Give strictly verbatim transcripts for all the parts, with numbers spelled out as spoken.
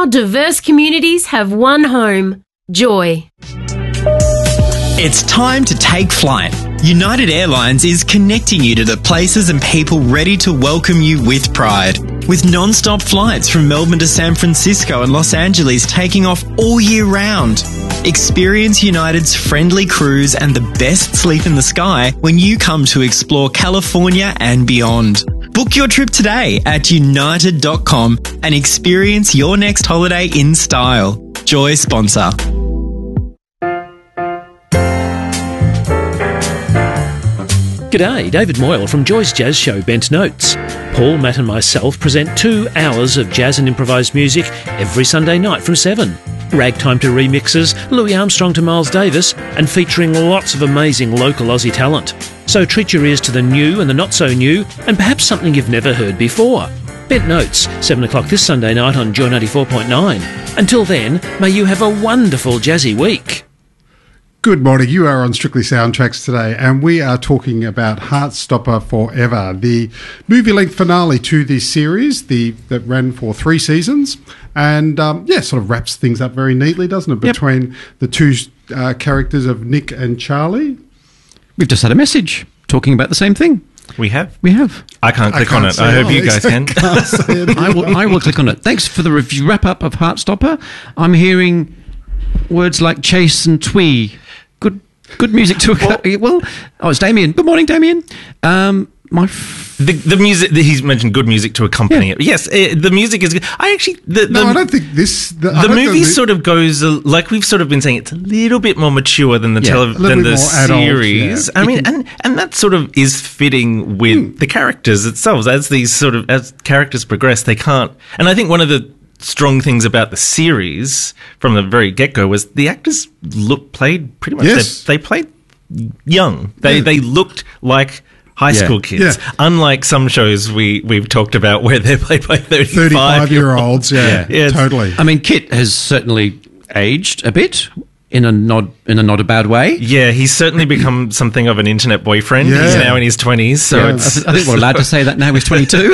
now diverse communities have one home, joy. It's time to take flight. United Airlines is connecting you to the places and people ready to welcome you with pride. With non-stop flights from Melbourne to San Francisco and Los Angeles taking off all year round. Experience United's friendly crews and the best sleep in the sky when you come to explore California and beyond. Book your trip today at united dot com and experience your next holiday in style. Joy sponsor. G'day, David Moyle from Joy's Jazz Show Bent Notes. Paul, Matt and myself present two hours of jazz and improvised music every Sunday night from seven. Ragtime to remixes, Louis Armstrong to Miles Davis, and featuring lots of amazing local Aussie talent. So treat your ears to the new and the not so new, and perhaps something you've never heard before. Bent Notes, seven o'clock this Sunday night on Joy ninety-four point nine. Until then, may you have a wonderful jazzy week. Good morning. You are on Strictly Soundtracks today, and we are talking about Heartstopper Forever, the movie-length finale to this series, the that ran for three seasons, and um, yeah, sort of wraps things up very neatly, doesn't it? Yep. Between the two uh, characters of Nick and Charlie. We've just had a message talking about the same thing. We have? We have. I can't click I can't on it. say I hope it. you guys can. Can't say it. I will. I will click on it. Thanks for the review wrap-up of Heartstopper. I'm hearing words like chase and twee. Good. Good music to a... Well, oh, it's Damien. Good morning, Damien. Um, my... F- The, the music, the, he's mentioned good music to accompany Yeah. it. Yes, uh, the music is good. I actually... The, No, the, I don't think this... The, I The don't movie think sort of goes, uh, like we've sort of been saying, it's a little bit more mature than the Yeah, tele- a little than bit the more adult, series. yeah. I mean, and, and that sort of is fitting with the characters themselves. As these sort of, as characters progress, they can't... And I think one of the strong things about the series from the very get-go was the actors look played pretty much... Yes. They, they played young. They Yeah. they looked like high Yeah. school kids. Yeah. Unlike some shows we, we've talked about where they're played by thirty-five-year-olds. thirty-five-year-olds, yeah, Yeah. Yes. totally. I mean, Kit has certainly aged a bit in a not in a not a bad way. Yeah, he's certainly become something of an internet boyfriend. Yeah. He's now in his twenties, so Yeah. I, it's... th- I think we're allowed to say that now. He's twenty-two.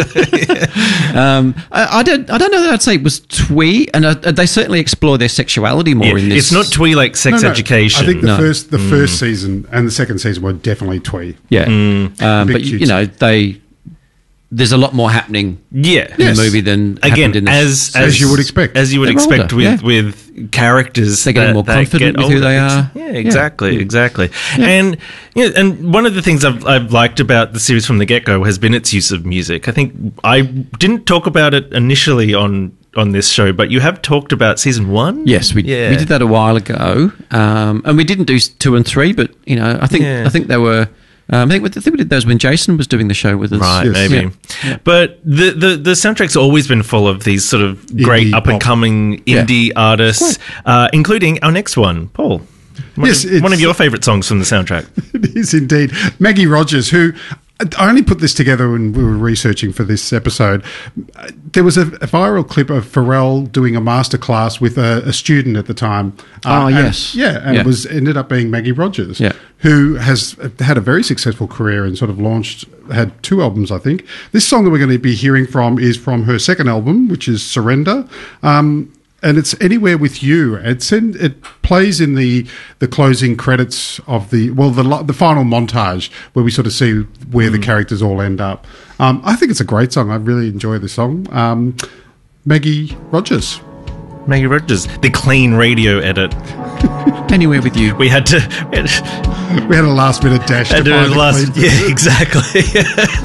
um, I, I don't. I don't know that I'd say it was twee, and uh, they certainly explore their sexuality more Yeah, in this. it's not twee like Sex No, no, Education. I think the No. first the first season and the second season were definitely twee. Yeah, um, Big but you, cutesy. you know they. There's a lot more happening yeah. in Yes. the movie than Again, happened in the as, as As you would expect. as you would They're expect older, with, yeah. with characters, They're getting that- more that confident get with who older. they Ex- are. Yeah, Yeah. exactly, exactly. And you know, and one of the things I've I've liked about the series from the get go has been its use of music. I think I didn't talk about it initially on on this show, but you have talked about season one. Yes, we Yeah. we did that a while ago, um, and we didn't do s- two and three. But you know, I think Yeah. I think they were. Um, I think I think we did those when Jason was doing the show with us. Right, Yes. maybe. Yeah. But the, the, the soundtrack's always been full of these sort of great Indie up and pop. coming Yeah. indie artists, uh, including our next one, Paul. One, Yes, of, it's- one of your favourite songs from the soundtrack. It is indeed. Maggie Rogers, who I only put this together when we were researching for this episode. There was a, a viral clip of Pharrell doing a masterclass with a, a student at the time. Oh, and- yes. Yeah, and Yeah. it was ended up being Maggie Rogers, Yeah. who has had a very successful career and sort of launched, had two albums, I think. This song that we're going to be hearing from is from her second album, which is Surrender. Um, and it's Anywhere With You. It's in, it plays in the the closing credits of the well the the final montage where we sort of see where the characters all end up. Um, I think it's a great song. I really enjoy the song. Um, Maggie Rogers. Maggie Rogers, the clean radio edit. Anywhere with you. We had to. We had, We had a last minute dash. had to to find the last, clean- yeah, exactly.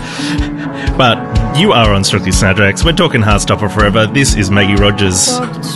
But you are on Strictly Soundtracks. We're talking Heartstopper Forever. This is Maggie Rogers.